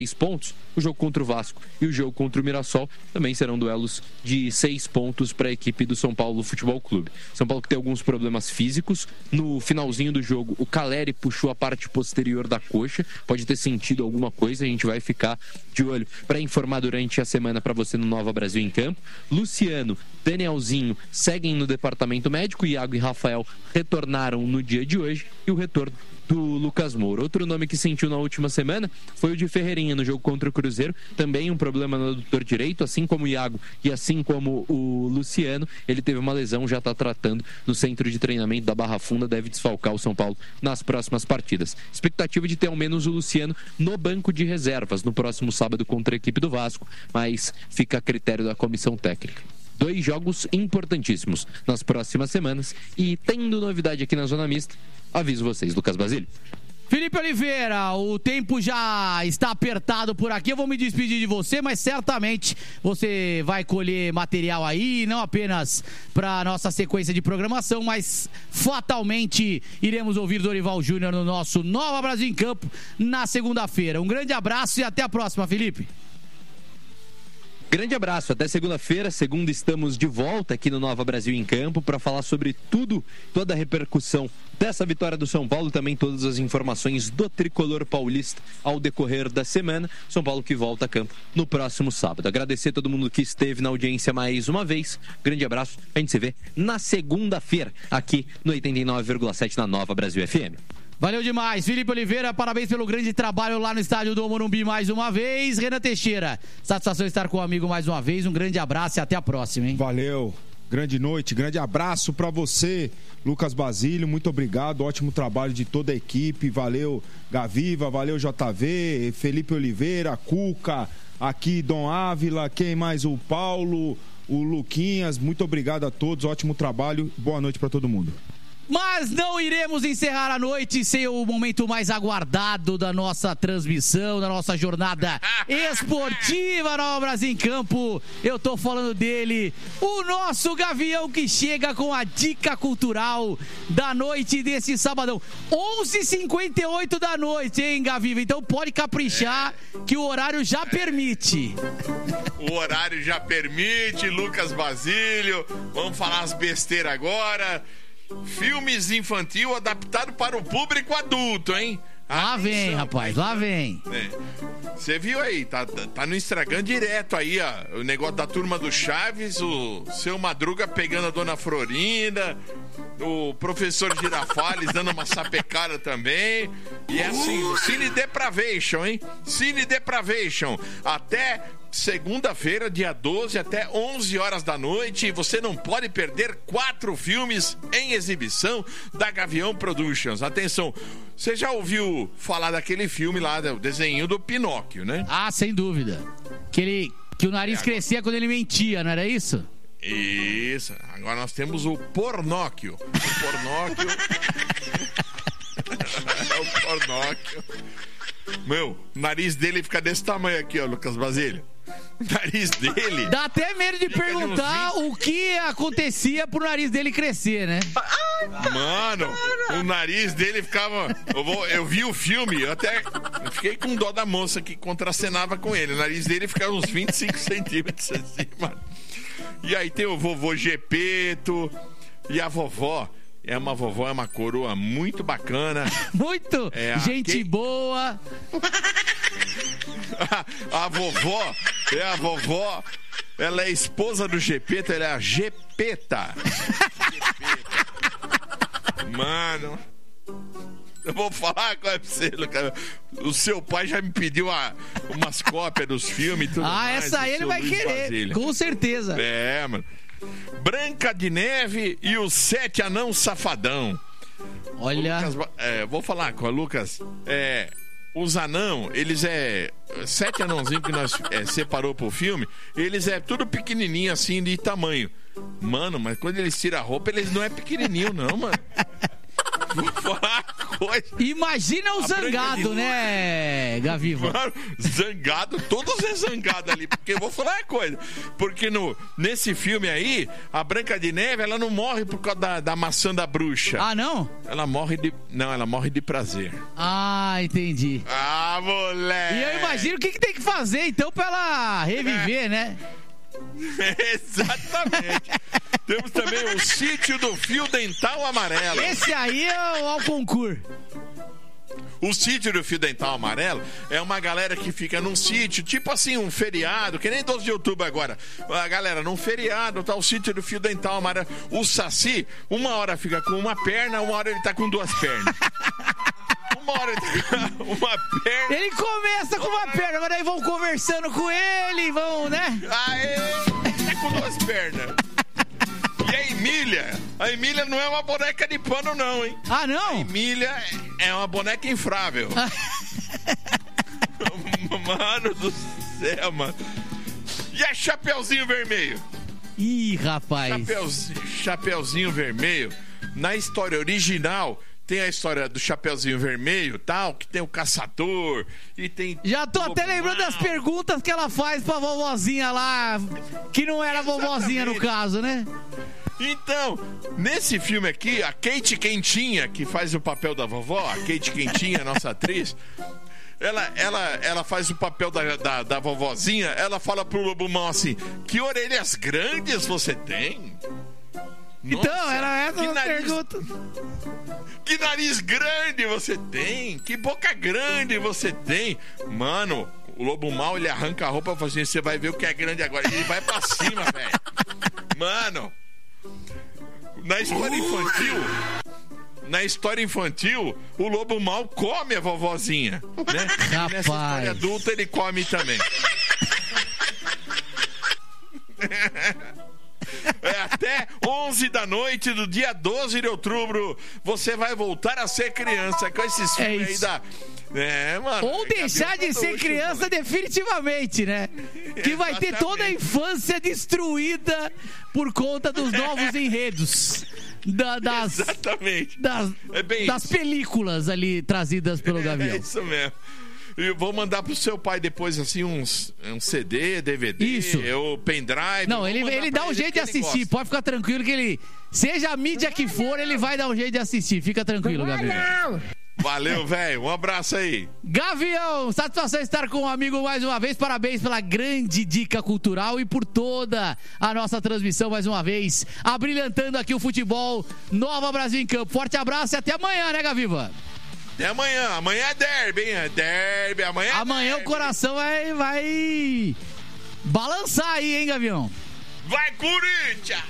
pontos, o jogo contra o Vasco e o jogo contra o Mirassol também serão duelos de 6 pontos para a equipe do São Paulo Futebol Clube. São Paulo que tem alguns problemas físicos. No finalzinho do jogo, o Caleri puxou a parte posterior da coxa, pode ter sentido alguma coisa, a gente vai ficar de olho para informar durante a semana para você no Nova Brasil em Campo. Luciano, Danielzinho seguem no departamento médico, Iago e Rafael retornaram no dia de hoje e o retorno do Lucas Moura. Outro nome que sentiu na última semana foi o de Ferreirinha no jogo contra o Cruzeiro, também um problema no adutor direito, assim como o Iago e assim como o Luciano. Ele teve uma lesão, já está tratando no centro de treinamento da Barra Funda, deve desfalcar o São Paulo nas próximas partidas. Expectativa de ter ao menos o Luciano no banco de reservas no próximo sábado contra a equipe do Vasco, mas fica a critério da comissão técnica. 2 jogos importantíssimos nas próximas semanas e tendo novidade aqui na Zona Mista, aviso vocês, Lucas Basílio. Felipe Oliveira, o tempo já está apertado por aqui, eu vou me despedir de você, mas certamente você vai colher material aí, não apenas para nossa sequência de programação, mas fatalmente iremos ouvir Dorival Júnior no nosso Nova Brasil em Campo na segunda-feira. Um grande abraço e até a próxima, Felipe. Grande abraço, até segunda-feira. Segunda estamos de volta aqui no Nova Brasil em Campo para falar sobre tudo, toda a repercussão dessa vitória do São Paulo, também todas as informações do tricolor paulista ao decorrer da semana. São Paulo que volta a campo no próximo sábado. Agradecer a todo mundo que esteve na audiência mais uma vez. Grande abraço, a gente se vê na segunda-feira aqui no 89,7 na Nova Brasil FM. Valeu demais, Felipe Oliveira, parabéns pelo grande trabalho lá no estádio do Morumbi mais uma vez. Renan Teixeira, satisfação estar com o amigo mais uma vez, um grande abraço e até a próxima, hein? Valeu, grande noite, grande abraço pra você, Lucas Basílio, muito obrigado, ótimo trabalho de toda a equipe, valeu Gaviva, valeu JV, Felipe Oliveira, Cuca, aqui Dom Ávila, quem mais? O Paulo, o Luquinhas, muito obrigado a todos, ótimo trabalho, boa noite pra todo mundo. Mas não iremos encerrar a noite sem o momento mais aguardado da nossa transmissão, da nossa jornada esportiva Nova Brasil em Campo. Eu tô falando dele, o nosso Gavião que chega com a dica cultural da noite desse sabadão. 11h58 da noite, hein, Gaviva? Então pode caprichar que o horário já permite. O horário já permite, Lucas Basílio. Vamos falar as besteiras agora. Filmes infantil adaptado para o público adulto, hein? Lá vem, rapaz, lá vem. Você viu aí, tá no Instagram direto aí, ó, o negócio da turma do Chaves, o Seu Madruga pegando a Dona Florinda, o professor Girafales dando uma sapecada também. E é assim, Cine Depravation, hein? Cine Depravation. Até segunda-feira, dia 12, até 11 horas da noite. E você não pode perder 4 filmes em exibição da Gavião Productions. Atenção, você já ouviu falar daquele filme lá, o desenho do Pinóquio, né? Ah, sem dúvida. Que o nariz crescia quando ele mentia, não era isso? Isso. Agora nós temos o Pornóquio. O Pornóquio... É o Pornóquio. Meu, o nariz dele fica desse tamanho aqui, ó, Lucas Basílio. O nariz dele... Dá até medo de perguntar o que acontecia pro nariz dele crescer, né? Mano, o nariz dele ficava... Eu vi o filme, eu fiquei com dó da moça que contracenava com ele. O nariz dele ficava uns 25 centímetros assim, mano. E aí tem o vovô Gepeto e a vovó. É uma coroa muito bacana. Muito gente boa. A vovó, ela é esposa do Gepeto, ela é a Gepeta. Mano, eu vou falar com você, Lucas. O seu pai já me pediu umas cópias dos filmes e tudo mais. Essa aí ele vai querer, Basílio. Com certeza. É, mano. Branca de Neve e os 7 Anãos Safadão. Olha. Vou falar com o Lucas. Os anão, eles 7 anãozinhos que nós separou pro filme, eles tudo pequenininho assim de tamanho. Mano, mas quando eles tiram a roupa, eles não é pequenininho não, mano. Vou falar uma coisa. Imagina o zangado, né, Gaviva? Mano, zangado, todos é zangado ali. Porque eu vou falar uma coisa. Porque nesse filme aí, a Branca de Neve, ela não morre por causa da maçã da bruxa. Ah, não? Ela morre de prazer. Ah, entendi. Ah, moleque! E eu imagino o que tem que fazer, então, pra ela reviver, né? Exatamente. Temos também o Sítio do Fio Dental Amarelo. Esse aí é o Alconcur. O Sítio do Fio Dental Amarelo é uma galera que fica num sítio, tipo assim, um feriado, que nem 12 de outubro agora. A galera, num feriado, tá o Sítio do Fio Dental Amarelo. O Saci, uma hora fica com uma perna, uma hora ele tá com duas pernas. Uma hora ele tá com uma perna. Ele começa com uma perna, mas aí vão conversando com ele, vão, né? Aê, tá com duas pernas. E a Emília não é uma boneca de pano não, hein? Ah, não? A Emília é uma boneca inflável. Mano do céu, mano. E a Chapeuzinho Vermelho? Ih, rapaz. Chapeuzinho Vermelho, na história original, tem a história do Chapeuzinho Vermelho, tal, que tem o caçador e tem... Já tô até lembrando das perguntas que ela faz pra vovozinha lá, que não era vovozinha no caso, né? Então, nesse filme aqui, a Kate Quentinha, que faz o papel da vovó, a Kate Quentinha, nossa atriz, ela faz o papel da vovozinha, ela fala pro Lobo Mau assim, que orelhas grandes você tem? Então, Nossa, era essa a pergunta. Que nariz grande você tem? Que boca grande você tem? Mano, o Lobo Mau, ele arranca a roupa e fala assim, você vai ver o que é grande agora. Ele vai pra cima, velho. Mano, na história infantil, o Lobo Mau come a vovozinha, né? Rapaz. Nessa história adulta, ele come também. Até 11 da noite do dia 12 de outubro você vai voltar a ser criança com esses filmes aí da... mano, ou deixar de ser criança definitivamente, né? Que vai ter toda a infância destruída por conta dos novos enredos. Exatamente. Das películas ali trazidas pelo Gavião. É isso mesmo. Eu vou mandar pro seu pai depois, assim, um CD, DVD, isso. Ou pendrive. Não, ele dá um jeito de assistir. Pode ficar tranquilo que ele... Seja a mídia que for, ele vai dar um jeito de assistir. Fica tranquilo, Gavião. Valeu, velho. Um abraço aí. Gavião, satisfação estar com um amigo mais uma vez. Parabéns pela grande dica cultural e por toda a nossa transmissão mais uma vez. Abrilhantando aqui o futebol. Nova Brasil em Campo. Forte abraço e até amanhã, né, Gaviva? Até amanhã. Amanhã é derby, hein? É derby. Amanhã o coração vai balançar aí, hein, Gavião? Vai, Corinthians!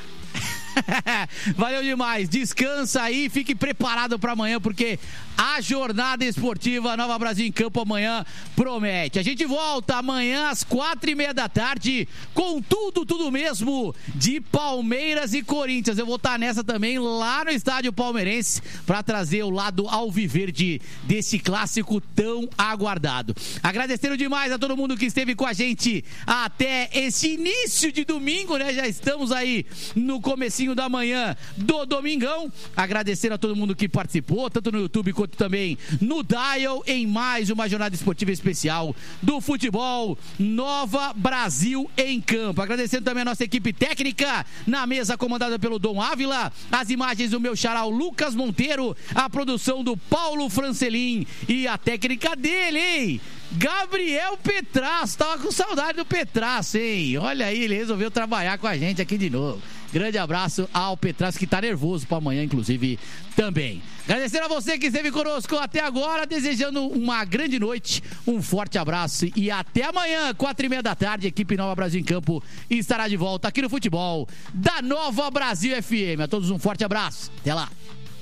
Valeu demais, descansa aí, fique preparado para amanhã, porque a jornada esportiva Nova Brasil em Campo amanhã promete. A gente volta amanhã às 4:30 da tarde com tudo mesmo de Palmeiras e Corinthians. Eu vou estar nessa também lá no estádio palmeirense para trazer o lado alviverde desse clássico tão aguardado. Agradecendo demais a todo mundo que esteve com a gente até esse início de domingo, né? Já estamos aí no comecinho da manhã do domingão. Agradecendo a todo mundo que participou, tanto no YouTube quanto também no Dial, em mais uma jornada esportiva especial do futebol Nova Brasil em Campo. Agradecendo também a nossa equipe técnica na mesa comandada pelo Dom Ávila, as imagens do meu xará Lucas Monteiro, a produção do Paulo Francelin e a técnica dele, hein? Gabriel Petrasso, tava com saudade do Petrasso, hein? Olha aí, ele resolveu trabalhar com a gente aqui de novo. Grande abraço ao Petrasso, que tá nervoso para amanhã, inclusive, também. Agradecendo a você que esteve conosco até agora, desejando uma grande noite, um forte abraço e até amanhã, 4:30 da tarde, a equipe Nova Brasil em Campo estará de volta aqui no futebol da Nova Brasil FM. A todos um forte abraço, até lá.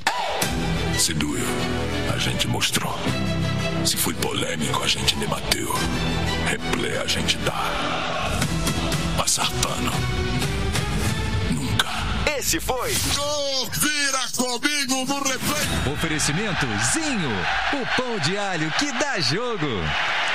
Se doeu, a gente mostrou. Se foi polêmico, a gente debateu. Replay a gente dá. Passar pano. Nunca. Esse foi Vira comigo no replay. Oferecimento Zinho, o pão de alho que dá jogo.